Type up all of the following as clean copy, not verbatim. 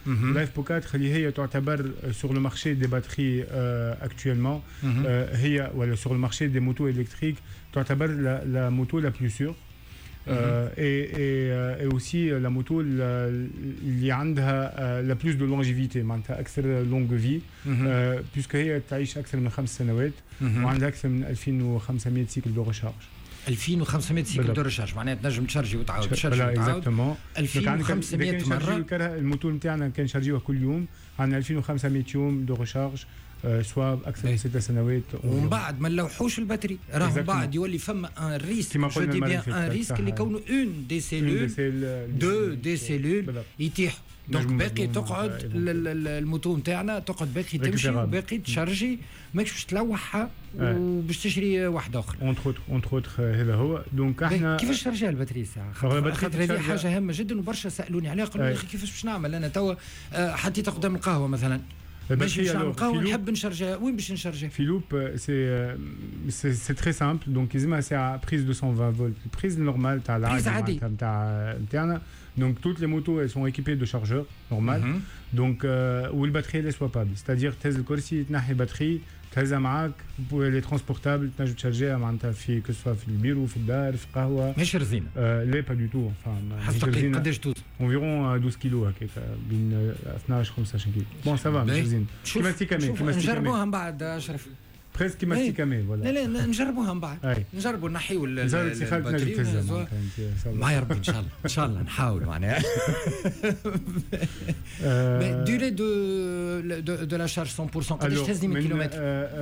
la Evo 4 اللي هي تعتبر sur le marché des batteries actuellement هي ولا sur le marché des motos électriques تعتبر la moto la plus sûre. Et aussi la moto اللي عندها la plus de longévité معناتها أكثر longue vie puisque هي تعيش أكثر من 5 سنوات وعندها أكثر من 2500 سيكل دو ريشارج. 2500 سيكل دو ريشارج معناها تنجم تشارجي وتعاود تشارجي وتعاود 2500 مرة. الموتور نتاعنا كان نشارجيوه كل يوم عندنا 2500 يوم دو ريشارج سوا اكثر من 6 سنوات ومن بعد ما نلوحوش الباتري راهو بعد يولي فما ان ريسك جو دي بيان ان ريسك اللي يكونوا اون دي سيلول دو دي سيلول يتيحوا دونك باقي تقعد الموتور نتاعنا تقعد باقي تمشي وباقي تشارجي ماكش باش تلوحها وباش تشري واحده اخرى اونتر اوتر هذا هو. دونك احنا كيفاش تشارجيها الباتري الساعه خاطر هذه حاجه هامه جدا وبرشا سالوني عليها قالوا لي كيفاش باش نعمل انا توا حطيت قدام القهوه مثلا باش نشرب قهوه نحب نشارجها وين باش نشارجها في لوب سي تري سامبل دونك يزما سي بريز 220 فولت البريز نورمال تاع العادي نتاعنا donc toutes les motos elles sont équipées de chargeurs normal donc où le batterie elle est swappable c'est-à-dire تهز الكرسي تنحي باتري تهزها معاك les transportables تنجم تشارجيها معناتها في que ce soit في البيرو في الدار في قهوه ماشي رزينه لا pas du tout enfin حسب قداش توزن environ 12 كيلو هكاك بين 12 15 كيلو bon ça va مش رزينه كيما ستيكامي نجربوها من بعد اشرف بريسك كيما ستيكامي ولا لا نجربوها من بعد نجربوا نحيوا الباتري معايا ربي ان شاء الله نحاول معناها durée de la charge 100% قداش تهز من كيلومتر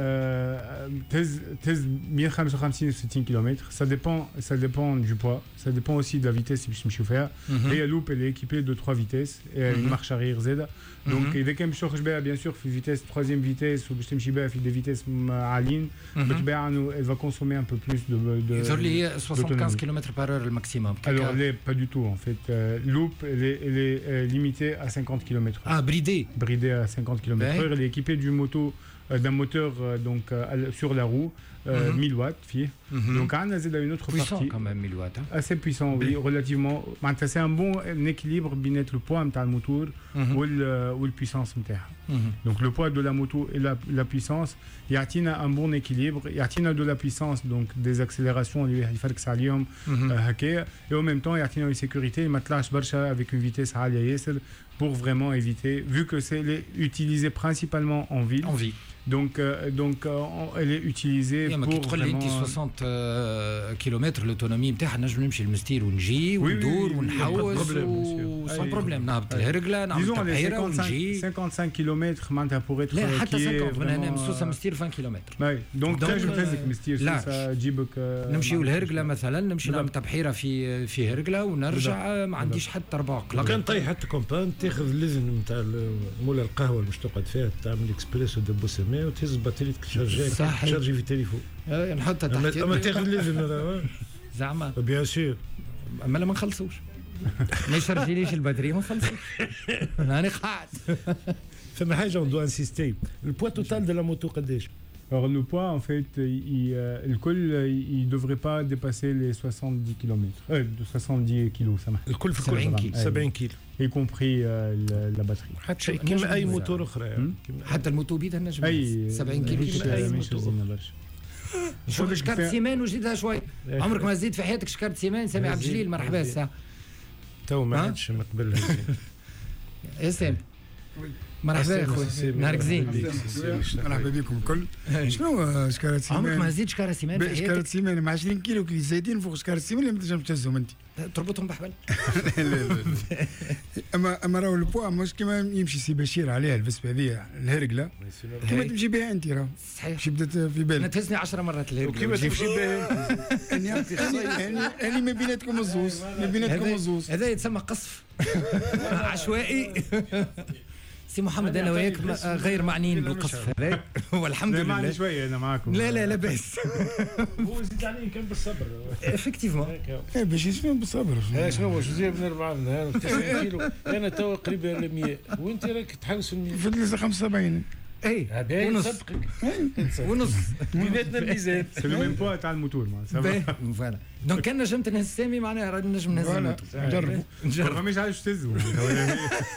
تهز 155 60 كيلومتر ça dépend du poids ça dépend aussi de la vitesse باش نمشيو فيها هي لوب elle est équipée de 3 vitesses et une marche arrière زاده donc اذا كان باش تخرج بها bien sûr في vitesse 3e vitesse وباش تمشي بها في des vitesses عاليين بالطبيعه انه elle va consommer un peu plus de يظهر لي 75 كيلومتر بار اور الماكسيموم alors elle est pas du tout en fait loop elle est limitée à 50 km/h bridée à 50 km/h elle est équipée d'un moteur donc sur la roue 1000 watts fille donc on a une autre puissant partie quand même 1000 watts hein? Assez puissant oui relativement c'est un bon équilibre bien le poids نتاع الموتور والpuissance نتاعها donc le poids de la moto et la puissance يعطينا un bon équilibre يعطينا de la puissance donc des accélérations اللي يفركس عليهم هكايا et en même temps يعطينا une sécurité ما طلعش برشا avec une vitesse عاليه ياسر pour vraiment éviter vu que c'est utilisé principalement en ville donc elle est utilisée pour تقول لي انت 60 كيلومتر الاوتونومي نتاعها نجم نمشي للمستير ونجي وندور ونحوس وسون بروبليم نهبط الهرقله نعمل تبحيره ونجي 55 كيلومتر معناتها بوغ اتر لا حتى 50 انا من سوسه مستير 20 كيلومتر اي دونك تنجم تهزك مستير سوسه تجيبك نمشيو الهرقله مثلا نمشي نعمل تبحيره في هرقله ونرجع ما عنديش حتى 4 قلق كان طيح حتى كومبان تاخذ اللزن نتاع مولا القهوه اللي باش تقعد فيها تعمل اكسبريسو دو بوسمي وتهز باتري تشارجي في التليفون نحطها تحت اما تاخذ اللزن زعما بيان سور اما ما نخلصوش ما يشرجيليش الباتري ما نخلصوش انا قاعد فما حاجه اون دو انسيستي البوا توتال دو لا موتو قداش Alors le poids en fait il devrait pas dépasser les 70 km de 70 kg ça marche الكل في 70 كيلو y compris la batterie حتى كيما اي موتور اخرى حتى الموتوبيد نجم 70 كيلو كيما اي موتور شوف شكرت سيمان وزيدها شوي عمرك ما زيد في حياتك شكرت سيمان سامي عبد الجليل مرحبا الساعه تو ما عادش ما قبل يا سامي مرحبا اخويا نهارك زين مرحبا بكم الكل شنو شكاره سيمان عمرك ما زيد شكاره سيمان في حياتك شكاره سيمان مع 20 كيلو كي زايدين فوق شكاره سيمان اللي ما تنجمش تهزهم انت تربطهم بحبل اما راهو البوا مش كيما يمشي سي بشير عليها الفسبه هذه الهرقله كيما تمشي بها انت راه صحيح شي بدات في بالك نتهزني 10 مرات الهرقله كيما تمشي بها اني ما بيناتكم الزوز هذا يتسمى قصف عشوائي سي محمد انا وياك غير معنيين بالقصف هذا والحمد لله معني شويه انا معاكم لا بس هو زيد عليه كان بالصبر افكتيفمون باش يسمع بالصبر شنو جوزيه بن 4 نهار 90 كيلو انا تو قريب ل 100 وانت راك تحوس 100 في 75 اي ونص بيناتنا الميزان سي لو ميم بوا تاع الموتور فوالا دونك كان نجمت نهز سامي معناها نجم نهز الموتور نجربوا مش عارف تهزوا